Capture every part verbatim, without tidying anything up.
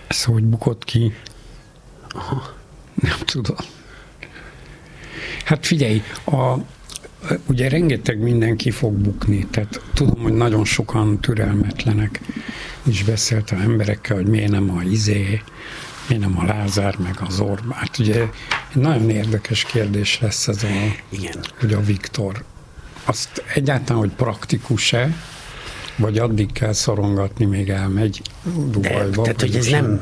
Ez hogy bukott ki? Aha. Nem tudom. Hát figyelj, a, ugye rengeteg mindenki fog bukni, tehát tudom, hogy nagyon sokan türelmetlenek, és beszéltem emberekkel, hogy miért nem a izé, miért nem a Lázár, meg az Orbán. Hát ugye egy nagyon érdekes kérdés lesz ez a, igen. Hogy a Viktor. Azt egyáltalán, hogy praktikus-e, vagy addig kell szorongatni, még elmegy Dubajba. De, tehát, hogy ez nem...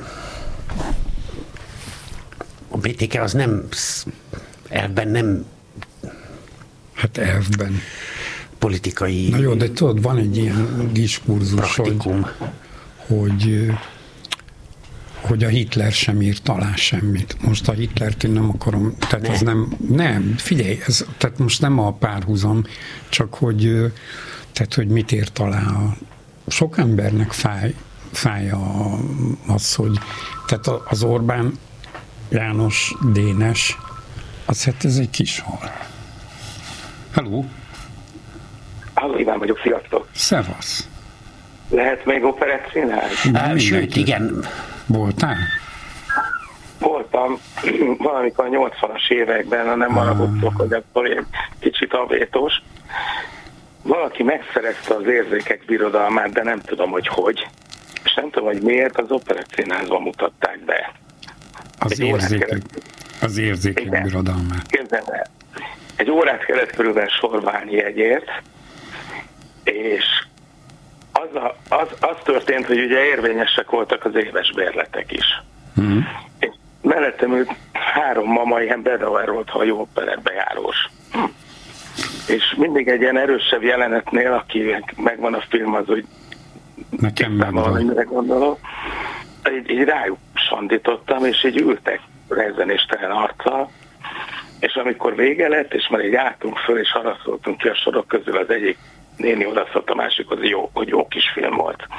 A bé té ká az nem... Elvben nem... Hát elvben. Politikai... Na jó, de tudod, van egy ilyen diskurzus, hogy, hogy, hogy a Hitler sem írt alá semmit. Most a Hitlert én nem akarom, tehát ne. az nem... Nem, figyelj, ez, tehát most nem a párhuzam, csak hogy... Tehát, hogy mit ért alá a... Sok embernek fáj, fáj a, az, hogy... Tehát az Orbán János Dénes, az hát ez egy kis hal. Hello! Halló, Iván vagyok, sziasztok! Szevasz! Lehet még operettszínház? Sőt, igen. Voltál? Voltam valamikor a nyolcvanas években, nem maradottok, hogy akkor egy kicsit avétos. Valaki megszerezte az érzékek birodalmát, de nem tudom, hogy hogy. És nem tudom, hogy miért, az operettszínházban mutatták be. Az érzékek, az érzékek igen. birodalmát. Képzeld el. Egy órát kellett körülbelül sorválni egyért, és az, a, az, az történt, hogy ugye érvényesek voltak az éves bérletek is. Mm. És mellettem ült három mama, ilyen Bedauer hajó operettbejárós. Hm. És mindig egy ilyen erősebb jelenetnél, aki megvan a film, az úgy nekem megvan. Mire gondolok, így, így rájuk sandítottam, és így ültek rezzenéstelen arccal, és amikor vége lett, és már így álltunk föl, és haraszoltunk ki a sorok közül, az egyik néni odaszólt a másikhoz, jó, hogy jó kis film volt.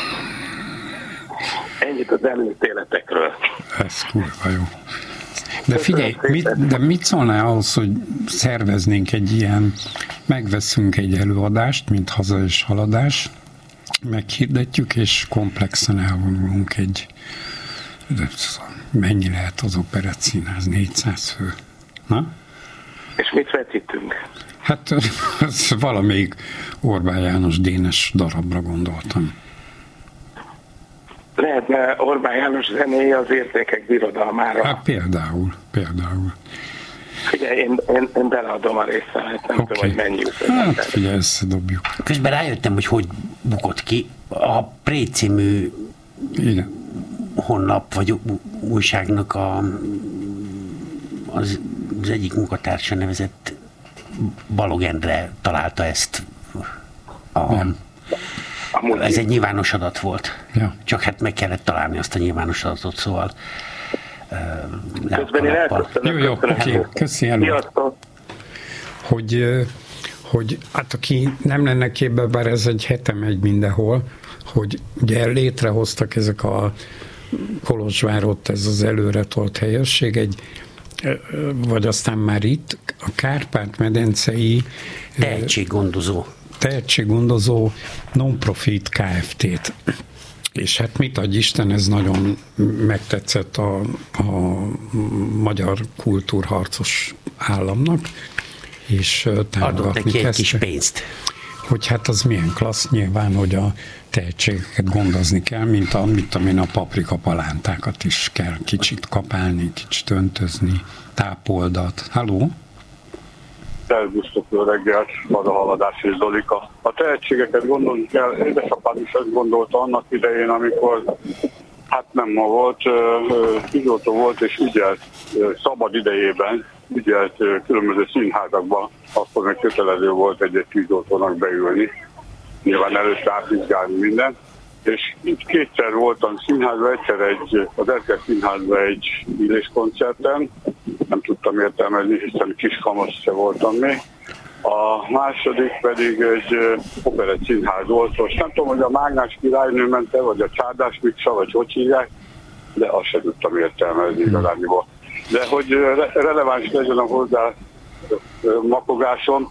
Ennyit az előítéletekről. Ez kurva jó. De figyelj, mit, de mit szólnál ahhoz, hogy szerveznénk egy ilyen, megveszünk egy előadást, mint Haza és Haladás, meghirdetjük, és komplexen elvonulunk egy, mennyi lehet az operettszínház, négyszáz fő. Na? És mit vetítünk? Hát az valamelyik Orbán János Dénes darabra gondoltam. Lehetne Orbán János zenéi az érzékek birodalmára. Hát például, például. Figyelj, én, én, én beleadom a részemet, nem okay. tudom, hogy mennyi üzenet. Hát figyelj, összedobjuk. Közben rájöttem, hogy hogy bukott ki. A Pré című igen. honlap vagy újságnak a, az, az egyik munkatársa nevezett Balog Endre találta ezt. A, nem. Ez egy nyilvános adat volt. Ja. Csak hát meg kellett találni azt a nyilvános adatot, szóval uh, közben én elköszönöm. Jó, jó, oké, köszi előtt. Hogy, hogy hát aki nem lenne képben, bár ez egy hete megy mindenhol, hogy ugye létrehoztak ezek a Kolozsvár, ott ez az előretolt helyesség, egy vagy aztán már itt a Kárpát-medencei tehetséggondozó tehetséggondozó non-profit Kft-t. És hát mit adj Isten, ez nagyon megtetszett a, a magyar kultúrharcos államnak, és támogatni adott neki kezdte. Egy kis pénzt. Hogy hát az milyen klassz, nyilván, hogy a tehetségeket gondozni kell, mint a, mint amin a paprika palántákat is kell kicsit kapálni, kicsit öntözni, tápoldat. Halló? Szervusztok, jó reggelt, Mada Haladás és Zolika. A tehetségeket gondolni kell, édesapám is ezt gondolta annak idején, amikor hát nem ma volt, tűzoltó volt és ügyelt szabad idejében, ügyelt különböző színházakban, akkor meg kötelező volt egy-egy tűzoltónak beülni, nyilván előtt átvizsgálni minden. És itt kétszer voltam színházban, egyszer egy, az Erkel színházban egy üléskoncerten, nem tudtam értelmezni, hiszen kis kamasz se voltam még. A második pedig egy operett színház volt, most nem tudom, hogy a Mágnás királynő mente, vagy a Csárdás Miksa, vagy hogy hívják, de azt sem tudtam értelmezni igazából. De hogy re- releváns legyen a hozzá mapogásom,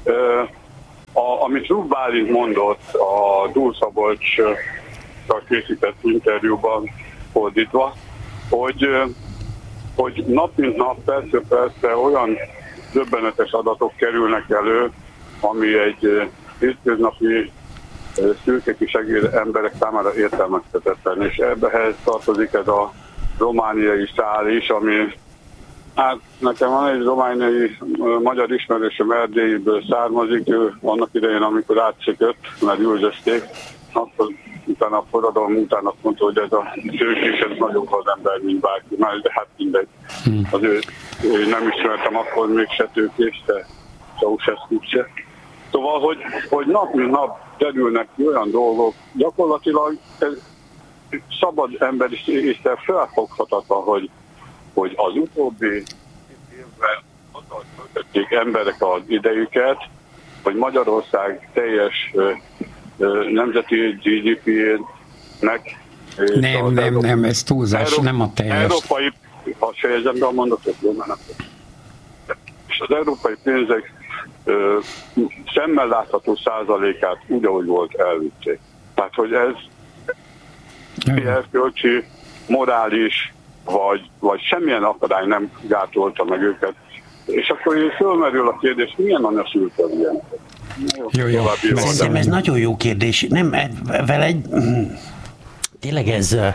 a, amit Rúg Bálint mondott a Dúl Szabolcssal készített interjúban, fordítva, hogy, hogy nap mint nap, persze-persze olyan döbbenetes adatok kerülnek elő, ami egy hétköznapi szürke kis emberek számára értelmezhetetlen, és ebbehez tartozik ez a romániai szál is, ami hát nekem van egy romániai magyar ismerősöm, Erdélyből származik, ő annak idején, amikor átszökött, mert üldözték, akkor utána a forradalom után azt mondta, hogy ez a szőkés, ez nagyobb az ember, mint bárki más, de hát mindegy. Hmm. Az ő, ő nem ismertem akkor még se tőkés, de Ceausescut se. Szóval, hogy, hogy nap mint nap derülnek olyan dolgok, gyakorlatilag ez szabad ember is, is felfoghatatlan, hogy, hogy az utóbbi évben azzal töltötték emberek az idejüket, hogy Magyarország teljes nemzeti gé dé pé-nek... Nem, nem, Európa, nem, ez túlzás, Európa, nem a teljes. Európai, ha fejezem be a mondatot, jó, mert nem. És az európai pénzek ö, szemmel látható százalékát úgy, ahogy volt, elvitték. Tehát, hogy ez erkölcsi, morális, vagy, vagy semmilyen akadály nem gátolta meg őket. És akkor így fölmerül a kérdés, milyen anya szülte ilyen? Jó, jó. Szerintem ez nagyon jó kérdés. Nem, vele egy... Tényleg ez... Uh,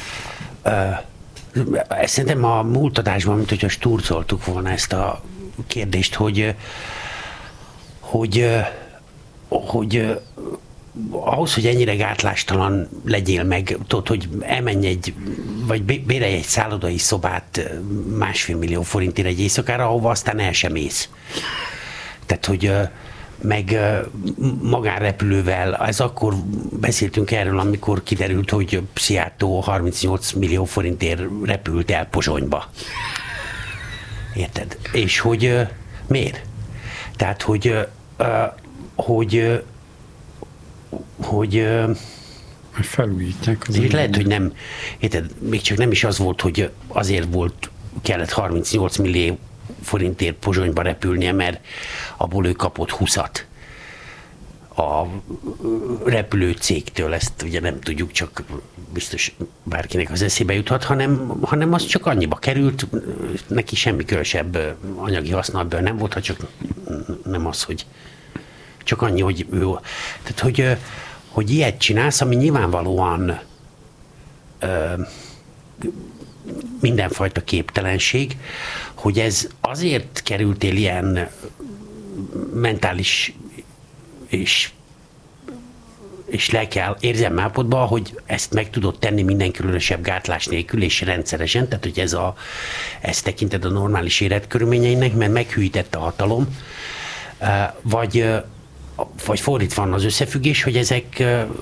uh, szerintem a múlt adásban, mint hogyha sturcoltuk volna ezt a kérdést, hogy hogy, hogy, hogy ahhoz, hogy ennyire gátlástalan legyél meg, tudod, hogy elmenj egy, vagy bérelj egy szállodai szobát másfél millió forintért egy éjszakára, ahova aztán el sem mész. Tehát, hogy meg magánrepülővel, ez akkor beszéltünk erről, amikor kiderült, hogy Szijjártó harmincnyolc millió forintért repült el Pozsonyba. Érted? És hogy miért? Tehát, hogy hogy hogy felújítják. Lehet, hogy nem, érted, még csak nem is az volt, hogy azért volt, kellett harmincnyolc millió forintért Pozsonyba repülnie, mert abból ő kapott húszat a repülőcégtől, ezt ugye nem tudjuk, csak biztos bárkinek az eszébe juthat, hanem, hanem az csak annyiba került, neki semmi különösebb anyagi haszna nem volt, ha csak nem az, hogy csak annyi, hogy ő, tehát hogy, hogy ilyet csinálsz, ami nyilvánvalóan ö, mindenfajta képtelenség, hogy ez azért kerültél ilyen mentális és, és lelki érzelmi állapotba, hogy ezt meg tudod tenni minden különösebb gátlás nélkül és rendszeresen, tehát hogy ez a, ezt tekinted a normális életkörülményeinek, mert meghűített a hatalom, vagy, vagy fordítva van az összefüggés, hogy ezek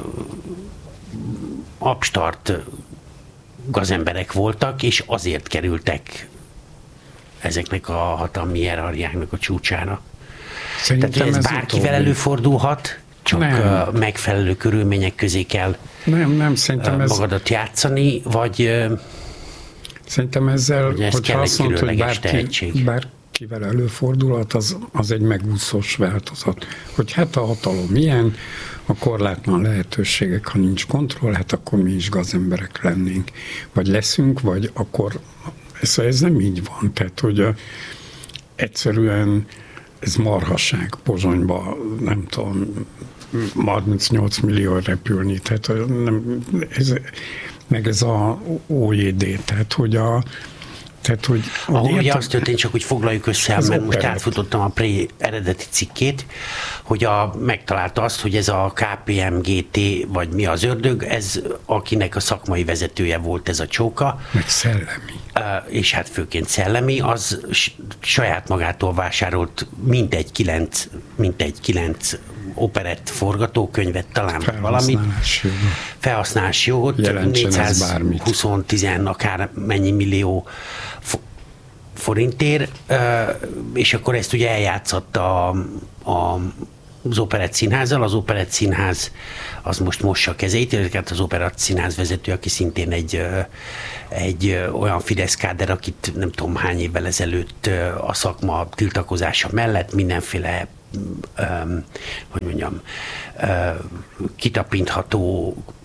abstart gazemberek voltak, és azért kerültek ezeknek a hatalmi hierarchiáknak a csúcsára. Szerintem tehát ez, ez bárkivel utóbbi. Előfordulhat, csak nem. Megfelelő körülmények közé kell nem, nem, szerintem magadat ez... játszani, vagy szerintem ezzel, hogy hogyha azt mondod, hogy bárki, bárkivel előfordulhat, az, az egy megúszós változat. Hogy hát a hatalom ilyen, a korlátlan lehetőségek, ha nincs kontroll, hát akkor mi is gazemberek lennénk. Vagy leszünk, vagy akkor ez, ez nem így van. Tehát, hogy a, egyszerűen ez marhaság Pozsonyba, nem tudom, harmincnyolc millió repülni, tehát nem, ez, meg ez a o jé dé, tehát hogy a Tehát, hogy Ahol ugye az történt, csak hogy foglaljuk össze, mert most átfutottam a Pré eredeti cikkét, hogy a, megtalálta azt, hogy ez a ká pé em gé té, vagy mi az ördög, ez akinek a szakmai vezetője volt ez a csóka. Meg szellemi. És hát főként szellemi, az saját magától vásárolt mintegy kilenc, mintegy kilenc operett forgatókönyvet, talán valamit. Felhasználási jogot. négyszázhúsz akár mennyi millió forintért, és akkor ezt ugye eljátszotta a, a, az Operett Színházzal. Az Operett Színház az most mossa a kezeit, illetve az Operett Színház vezető, aki szintén egy, egy olyan Fidesz káder, akit nem tudom hány évvel ezelőtt a szakma tiltakozása mellett mindenféle Um, hogy mondjam, uh, kitapintható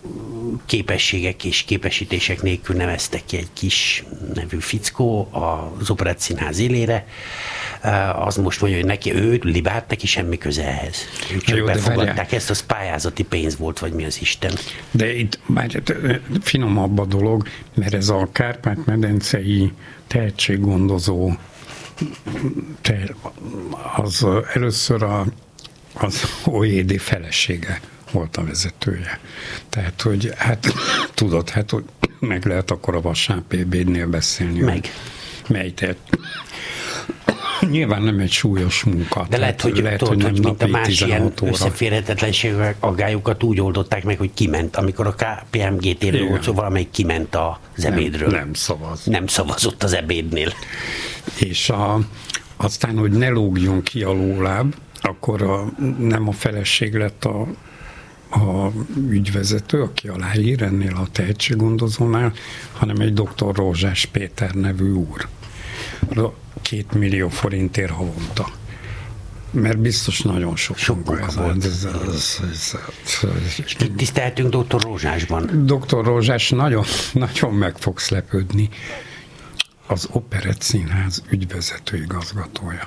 képességek és képesítések nélkül neveztek ki egy kis nevű fickó az Operett Színház élére, az most mondja, hogy neki, ő libált, neki semmi köze ehhez. Ők csak jó, befogadták ezt, az pályázati pénz volt, vagy mi az Isten. De itt már finomabb a dolog, mert ez a Kárpát-medencei tehetséggondozó, az először a, az o é dé felesége volt a vezetője. Tehát, hogy hát tudod, hát hogy meg lehet akkor a Vasár pé bé-nél beszélni. Meg. Mely, tehát nyilván nem egy súlyos munka. De lehet, hogy, lehet, tudod, hogy, hogy mint a más ilyen összeférhetetlenségek aggályokat úgy oldották meg, hogy kiment, amikor a ká pé em gé té-ről volt, szóval valamelyik kiment az ebédről. Nem, nem szavaz. Nem szavazott az ebédnél. És a, aztán, hogy ne lógjon ki a lóláb, akkor a, nem a feleség lett a, a ügyvezető, aki aláír ennél a tehetséggondozónál, hanem egy doktor Rózsás Péter nevű úr. Két millió forintért havonta. Mert biztos nagyon sok, sok munka volt. Ez, ez, ez, ez, tiszteltünk doktor Rózsásban. doktor Rózsás nagyon, nagyon meg fogsz lepődni. Az Operett Színház ügyvezető igazgatója.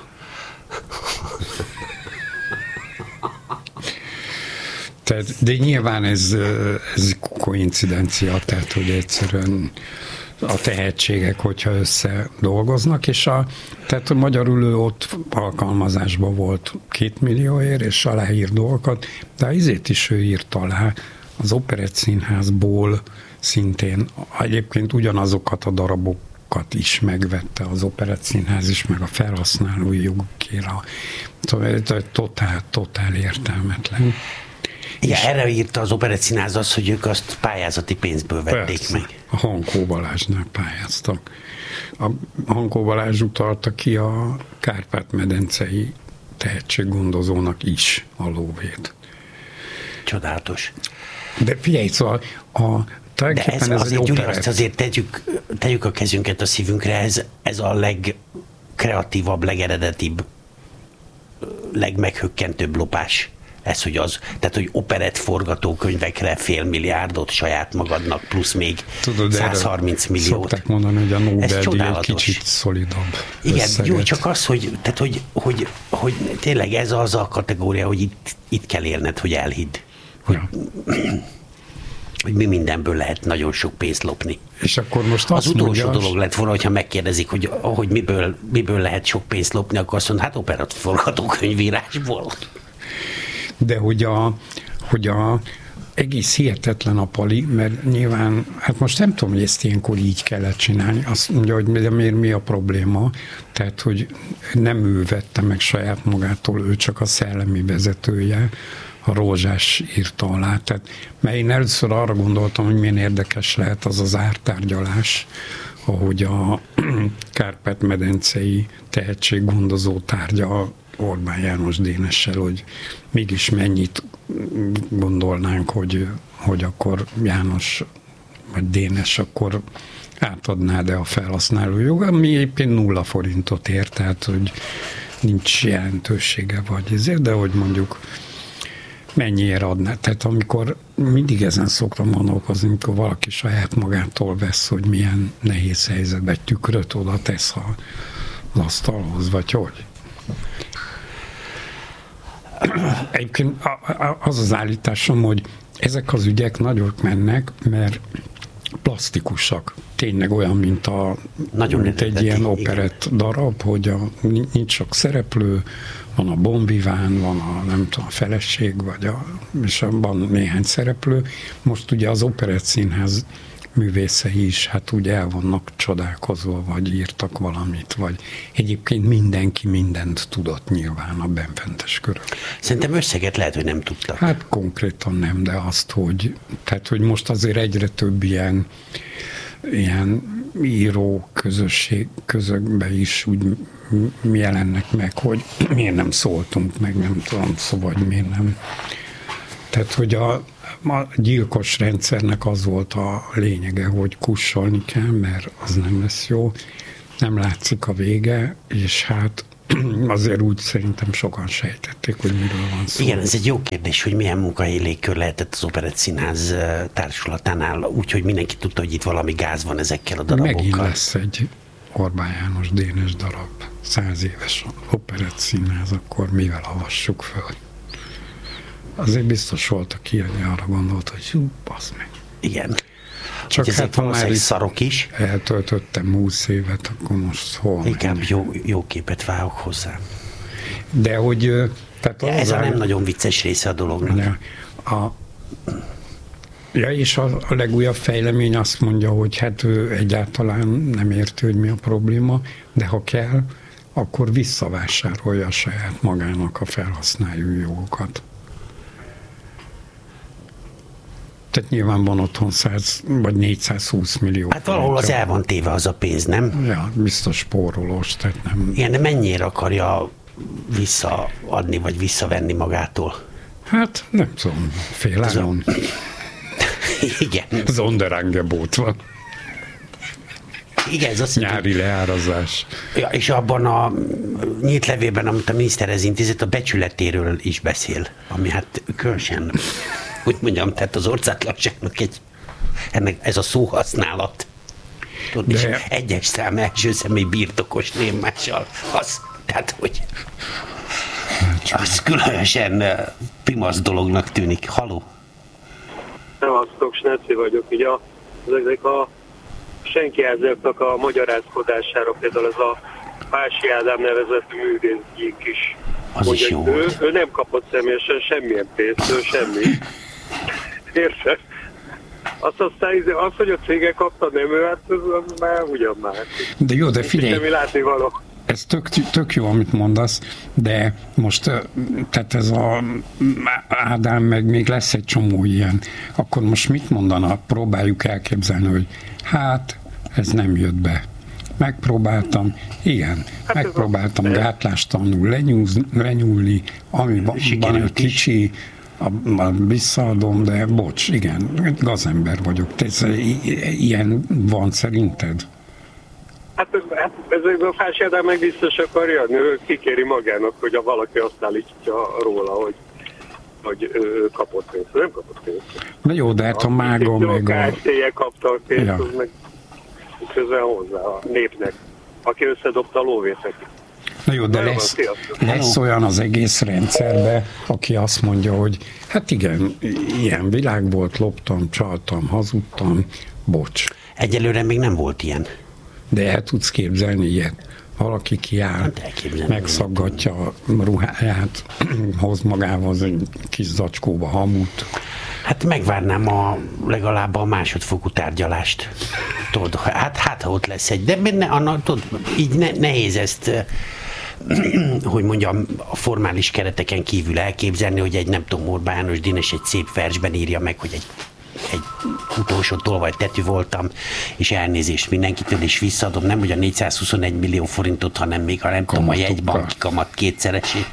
Tehát, de nyilván ez, ez koincidencia, tehát hogy egyszerűen a tehetségek, hogyha összedolgoznak, és a, tehát magyarul ő ott alkalmazásban volt két millióért, és aláír dolgokat, de izét is ő írt alá az Operett Színházból szintén, egyébként ugyanazokat a darabokat is megvette az Operett Színház is, meg a felhasználói jogokért. Szóval totál, totál értelmetlen. Igen, erre írta az Operett Színház azt, hogy ők azt pályázati pénzből vették persze, meg. A Hankó Balázsnál pályáztak. A Hankó Balázs utalta ki a Kárpát-medencei tehetséggondozónak is a lóvét. Csodálatos. De figyelj, szóval a De ez, ez azért, Gyuri, azt azért tegyük, tegyük a kezünket a szívünkre, ez, ez a legkreatívabb, legeredetibb, legmeghökkentőbb lopás. Ez, hogy az, tehát, hogy operett forgatókönyvekre fél milliárdot saját magadnak, plusz még tudod, száz harminc milliót. Szokták mondani, hogy a Nobel-díj egy kicsit szolidabb. Igen, jó, csak az, hogy, tehát, hogy, hogy, hogy tényleg ez az a kategória, hogy itt, itt kell élned, hogy elhidd. Hogy, ja. hogy mi mindenből lehet nagyon sok pénzt lopni. És akkor most az utolsó mondja, dolog lett volna, hogyha megkérdezik, hogy, hogy miből, miből lehet sok pénzt lopni, akkor azt mondja, hát operett forgatókönyvírásból. De hogy a, hogy a egész hihetetlen a Pali, mert nyilván, hát most nem tudom, hogy ezt ilyenkor így kellett csinálni, azt mondja, hogy de miért mi a probléma, tehát, hogy nem ő vette meg saját magától, ő csak a szellemi vezetője, a Rózsás írta alá, tehát, mert én először arra gondoltam, hogy milyen érdekes lehet az az ártárgyalás, ahogy a Kárpát-medencei tehetséggondozó tárgya Orbán János Dénessel, hogy mégis mennyit gondolnánk, hogy, hogy akkor János vagy Dénes akkor átadná-e a felhasználó joga, ami éppen nulla forintot ér, tehát hogy nincs jelentősége vagy ezért, de hogy mondjuk mennyiért adná. Tehát amikor mindig ezen szoktam gondolkozni, amikor valaki saját magától vesz, hogy milyen nehéz helyzetben egy tükröt oda tesz az asztalhoz, vagy hogy. Egyébként az az állításom, hogy ezek az ügyek nagyok mennek, mert plastikusak. Tényleg olyan, mint, a, Nagyon mint egy ilyen operett darab, hogy a, nincs sok szereplő, van a Bonviván, van a nem tudom, a feleség, vagy a, és van néhány szereplő. Most ugye az Operett Színház művészei is, hát úgy el vannak csodálkozva, vagy írtak valamit, vagy egyébként mindenki mindent tudott nyilván a benfentes körök. Szerintem összeget lehet, hogy nem tudtak. Hát konkrétan nem, de azt, hogy tehát, hogy most azért egyre több ilyen ilyen író közösség közökben is úgy jelennek meg, hogy miért nem szóltunk meg, nem tudom, szóval, hogy miért nem. Tehát, hogy a, a gyilkos rendszernek az volt a lényege, hogy kussolni kell, mert az nem lesz jó, nem látszik a vége, és hát azért úgy szerintem sokan sejtették, hogy miről van szó. Igen, ez egy jó kérdés, hogy milyen munkahelyi légkör lehetett az Operett Színház társulatánál, úgyhogy mindenki tudta, hogy itt valami gáz van ezekkel a darabokkal. Megint lesz egy Orbán János Dénes darab, száz éves Operett Színház, akkor mivel avassuk föl? Azért biztos volt, aki arra gondolt, hogy hú, basz meg. Igen. Csak hát, hát, ha már szarok is. eltöltöttem húsz évet, akkor most hol inkább jó, jó képet vágok hozzá. De hogy... Tehát ja, ez a nem nagyon vicces része a dolognak. A, ja, és a, a legújabb fejlemény azt mondja, hogy hát ő egyáltalán nem érti, hogy mi a probléma, de ha kell, akkor visszavásárolja saját magának a felhasználói jogokat. Tehát nyilván van otthon száz vagy négyszázhúsz millió. Hát valahol az el van téve az a pénz, nem? Ja, biztos spórolós, tehát nem... Igen, de mennyire akarja visszaadni, vagy visszavenni magától? Hát nem tudom, féláron. A... Igen. Az Onderangebot van. Igen, ez azt nyári leárazás. Ja, és abban a nyílt levélben, amit a miniszterhez intézett, a becsületéről is beszél, ami hát különösen, úgy mondjam, tehát az országlakságnak egy, ennek ez a szóhasználat. Tudod, de... és egyes szám első személy birtokos névmással, az, tehát hogy az különösen pimasz dolognak tűnik. Haló? Szevasztok, Sneci vagyok. Így a, ezek a senki ezeknek a magyarázkodására például ez a Pási Ádám nevezetű művészgyík is az mondja, is jó ő, ő nem kapott személyesen semmilyen pénzt, ő semmi. Érted? Azt aztán az, hogy a cége kapta, nem ő, hát az már ugyan már. De jó, de figyelj, semmi látnivaló. Ez tök, tök jó, amit mondasz, de most, tehát ez a Ádám, meg még lesz egy csomó ilyen, akkor most mit mondana? Próbáljuk elképzelni, hogy hát, ez nem jött be. Megpróbáltam, igen, hát megpróbáltam gátlástalanul lenyúz, lenyúlni, ami van kicsi, a, a, visszaadom, de bocs, igen, gazember vagyok. Te, ez, ilyen van szerinted? Hát ez, ez a Pási Ádám meg biztos akarja, ő kikéri magának, hogy a valaki azt állítja róla, hogy, hogy ő kapott pénzt. Nem kapott pénzt. Na jó, de hát a mága meg a... A kapta a pénzt, ja. Az meg közben hozzá a népnek, aki összedobta a lóvészeket. Na jó, de lesz, lesz olyan az egész rendszerbe, aki azt mondja, hogy hát igen, ilyen világ volt, loptam, csaltam, hazudtam, bocs. Egyelőre még nem volt ilyen. De el tudsz képzelni ilyet. Valaki kiáll, hát megszaggatja a ruháját, hoz magával egy kis zacskóba hamut. Hát megvárnám a, legalább a másodfokú tárgyalást. Tudod, hát, hát ha ott lesz egy, de benne, annak, tudod, így ne, nehéz ezt, hogy mondjam, a formális kereteken kívül elképzelni, hogy egy nem tudom, Orbán János Dénes egy szép versben írja meg, hogy egy egy utolsó tolvaj tetű voltam, és elnézést mindenkitől, és visszaadom, nem hogy a négyszázhuszonegy millió forintot, hanem még a nem tudom, a jegybanki kamat kétszeresét.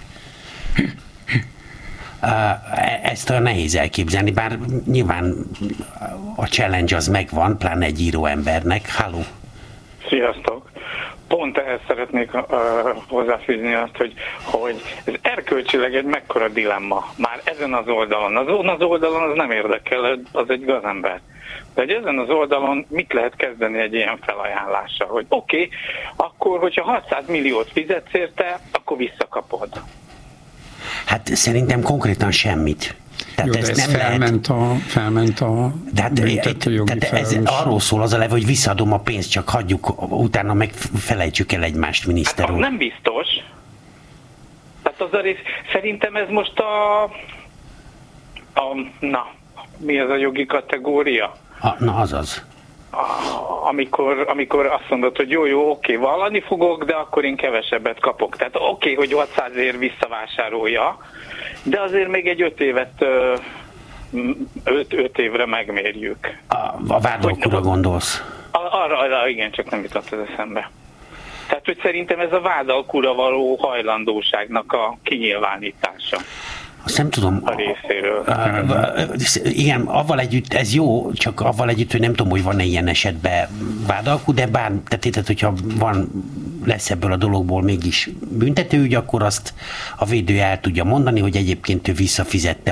Ezt olyan nehéz elképzelni, bár nyilván a challenge az megvan, pláne egy író embernek. Halló! Sziasztok! Pont ehhez szeretnék uh, hozzáfűzni azt, hogy, hogy ez erkölcsileg egy mekkora dilemma. Már ezen az oldalon. Azon az oldalon az nem érdekel, az egy gazember. De ezen az oldalon mit lehet kezdeni egy ilyen felajánlással? Hogy oké, okay, akkor hogyha hatszáz milliót fizetsz érte, akkor visszakapod. Hát szerintem konkrétan semmit. Tehát jó, ez, ez nem felment, lehet... a, felment a de hát, büntetőjogi tehát ez arról szól az a leve, hogy visszaadom a pénzt, csak hagyjuk, utána meg felejtsük el egymást, miniszter úr. Hát nem biztos. Tehát az a rész, szerintem ez most a, a na, mi az a jogi kategória? A, na, azaz. A, amikor, amikor azt mondod, hogy jó, jó, oké, vallani fogok, de akkor én kevesebbet kapok. Tehát oké, hogy hatszázért visszavásárolja, de azért még egy öt évet, öt, öt évre megmérjük. A, a vádolkúra gondolsz? Arra, arra igen, csak nem jutott az eszembe. Tehát, hogy szerintem ez a vádalkúra való hajlandóságnak a kinyilvánítása. Azt nem tudom. A részéről. Igen, avval együtt, ez jó, csak avval együtt, hogy nem tudom, hogy van-e ilyen esetben vádalkú, de bár, tehát, hogyha van lesz ebből a dologból mégis büntetőügy, akkor azt a védője el tudja mondani, hogy egyébként ő visszafizette